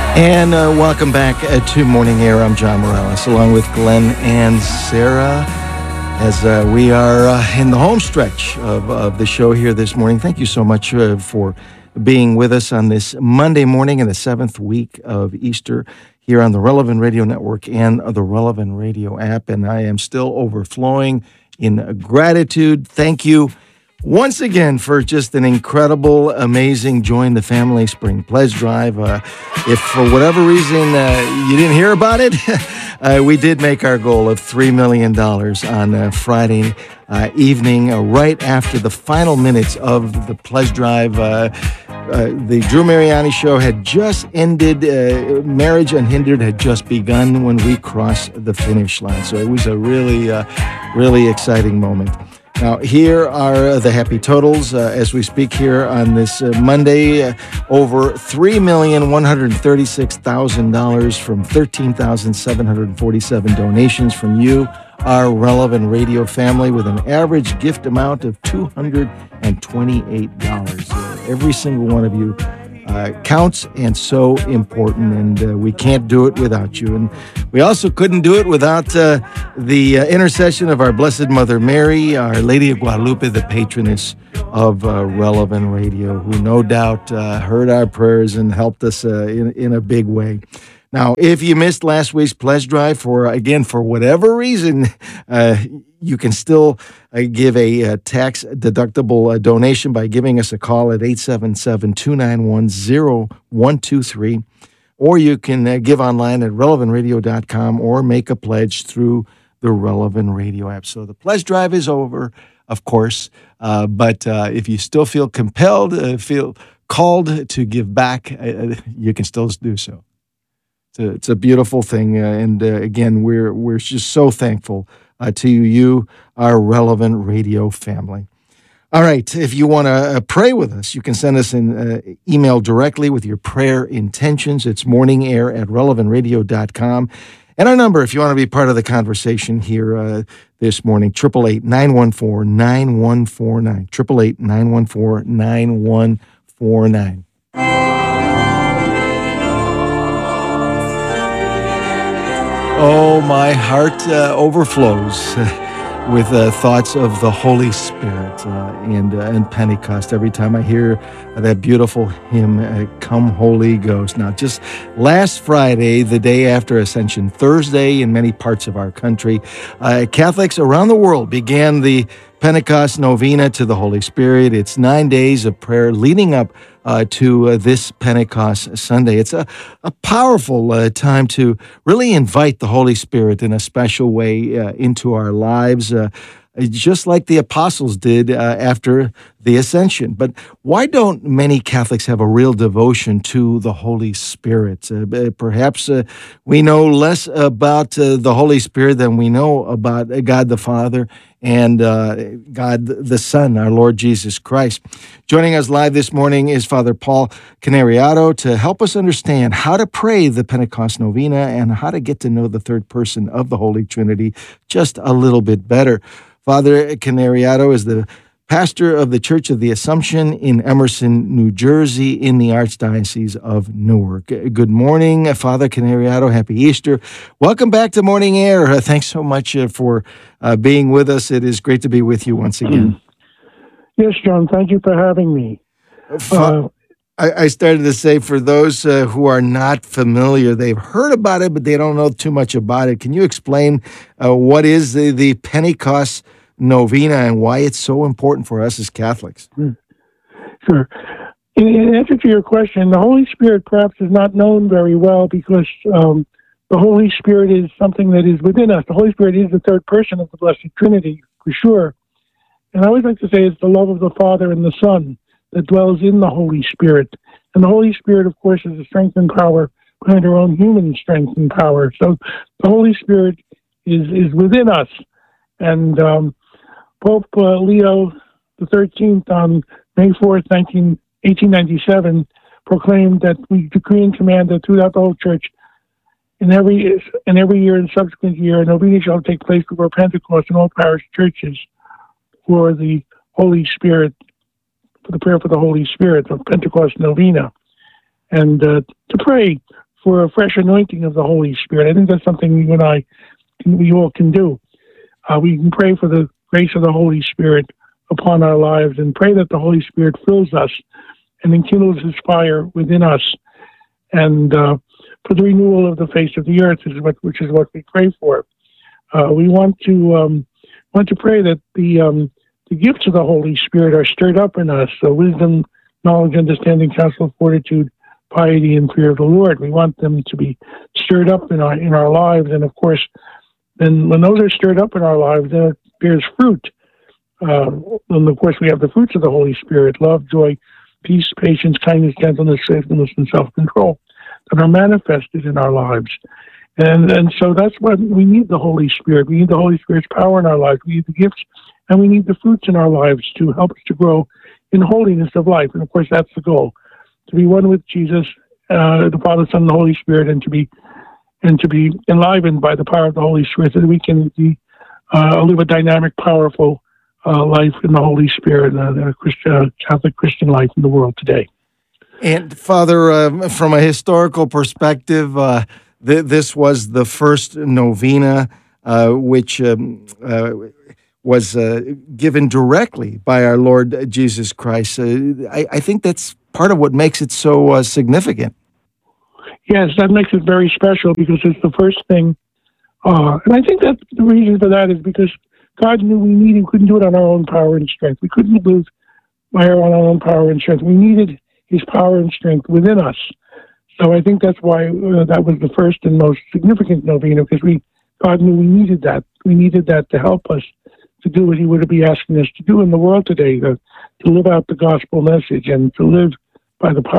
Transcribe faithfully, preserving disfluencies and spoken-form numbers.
And uh, welcome back uh, to Morning Air. I'm John Morales, along with Glenn and Sarah, as uh, we are uh, in the home stretch of, of the show here this morning. Thank you so much uh, for being with us on this Monday morning in the seventh week of Easter here on the Relevant Radio Network and the Relevant Radio app. And I am still overflowing in gratitude. Thank you once again for just an incredible, amazing Join the Family Spring Pledge Drive. Uh, if for whatever reason uh, you didn't hear about it, uh, we did make our goal of three million dollars on uh, Friday uh, evening, uh, right after the final minutes of the pledge drive. Uh, uh, the Drew Mariani show had just ended. Uh, Marriage Unhindered had just begun when we crossed the finish line. So it was a really, uh, really exciting moment. Now, here are the happy totals uh, as we speak here on this uh, Monday. Uh, over three million one hundred thirty-six thousand dollars from thirteen thousand seven hundred forty-seven donations from you, our Relevant Radio family, with an average gift amount of two hundred twenty-eight dollars. Uh, every single one of you Uh, counts and so important, and uh, we can't do it without you. And we also couldn't do it without uh, the uh, intercession of our Blessed Mother Mary, Our Lady of Guadalupe, the patroness of uh, Relevant Radio, who no doubt uh, heard our prayers and helped us uh, in, in a big way. Now, if you missed last week's pledge drive, for again, for whatever reason, uh, you can still uh, give a uh, tax-deductible uh, donation by giving us a call at eight seven seven, two nine one, zero one two three, or you can uh, give online at relevant radio dot com or make a pledge through the Relevant Radio app. So the pledge drive is over, of course, uh, but uh, if you still feel compelled, uh, feel called to give back, uh, you can still do so. It's a, it's a beautiful thing, uh, and uh, again, we're we're just so thankful uh, to you, our Relevant Radio family. All right, if you want to uh, pray with us, you can send us an uh, email directly with your prayer intentions. It's morningair at relevant radio dot com. And our number, if you want to be part of the conversation here uh, this morning, eight eight eight, nine one four, nine one four nine, eight eight eight, nine one four, nine one four nine. Oh, my heart uh, overflows with uh, thoughts of the Holy Spirit uh, and, uh, and Pentecost every time I hear that beautiful hymn, uh, Come Holy Ghost. Now, just last Friday, the day after Ascension Thursday, in many parts of our country, uh, Catholics around the world began the Pentecost Novena to the Holy Spirit. It's nine days of prayer leading up uh, to uh, this Pentecost Sunday. It's a, a powerful uh, time to really invite the Holy Spirit in a special way uh, into our lives, uh, just like the apostles did uh, after the Ascension. But why don't many Catholics have a real devotion to the Holy Spirit? Uh, perhaps uh, we know less about uh, the Holy Spirit than we know about God the Father and uh, God the Son, our Lord Jesus Christ. Joining us live this morning is Father Paul Canariato to help us understand how to pray the Pentecost Novena and how to get to know the third person of the Holy Trinity just a little bit better. Father Canariato is the pastor of the Church of the Assumption in Emerson, New Jersey, in the Archdiocese of Newark. Good morning, Father Canariato. Happy Easter. Welcome back to Morning Air. Uh, thanks so much uh, for uh, being with us. It is great to be with you once again. Yes, John, thank you for having me. Uh, I, I started to say, for those uh, who are not familiar, they've heard about it, but they don't know too much about it. Can you explain uh, what is the, the Pentecost Novena and why it's so important for us as Catholics? Sure. In, in answer to your question, the Holy Spirit perhaps is not known very well because um, the Holy Spirit is something that is within us. The Holy Spirit is the third person of the Blessed Trinity, for sure. And I always like to say it's the love of the Father and the Son that dwells in the Holy Spirit. And the Holy Spirit, of course, is the strength and power behind our own human strength and power. So the Holy Spirit is, is within us. And um, Pope uh, Leo the thirteenth on May fourth, eighteen ninety-seven, proclaimed that we decree and command that throughout the whole Church, in every in every year and subsequent year, a novena shall take place before Pentecost in all parish churches for the Holy Spirit, for the prayer for the Holy Spirit, the Pentecost Novena, and uh, to pray for a fresh anointing of the Holy Spirit. I think that's something you and I, can, we all can do. Uh, we can pray for the grace of the Holy Spirit upon our lives and pray that the Holy Spirit fills us and enkindles his fire within us. And uh, for the renewal of the face of the earth, is what, which is what we pray for. Uh, we want to um, want to pray that the um, the gifts of the Holy Spirit are stirred up in us: so wisdom, knowledge, understanding, counsel, fortitude, piety, and fear of the Lord. We want them to be stirred up in our in our lives, and of course, then when those are stirred up in our lives, then it bears fruit. Uh, and of course, we have the fruits of the Holy Spirit: love, joy, peace, patience, kindness, gentleness, faithfulness, and self-control that are manifested in our lives. And and so that's what we need, the Holy Spirit. We need the Holy Spirit's power in our lives. We need the gifts, and we need the fruits in our lives to help us to grow in holiness of life. And of course, that's the goal: to be one with Jesus, uh, the Father, Son, and the Holy Spirit, and to be and to be enlivened by the power of the Holy Spirit, so that we can be, uh, live a dynamic, powerful uh, life in the Holy Spirit, uh, the Christian, uh, Catholic Christian life in the world today. And Father, uh, from a historical perspective, uh, th- this was the first novena uh, which um, uh, was uh, given directly by our Lord Jesus Christ. Uh, I, I think that's part of what makes it so uh, significant. Yes, that makes it very special because it's the first thing. Uh, and I think that the reason for that is because God knew we needed, couldn't do it on our own power and strength. We couldn't live by our own power and strength. We needed his power and strength within us. So I think that's why uh, that was the first and most significant novena, because we, God knew we needed that. We needed that to help us to do what he would be asking us to do in the world today, to, to live out the gospel message and to live by the power